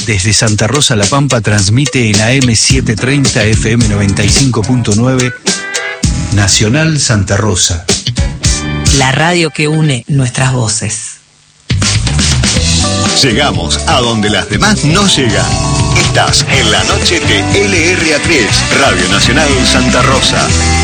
Desde Santa Rosa La Pampa transmite en AM 730 FM 95.9 Nacional Santa Rosa. La radio que une nuestras voces. Llegamos a donde las demás no llegan. Estás en la noche de LRA3, Radio Nacional Santa Rosa.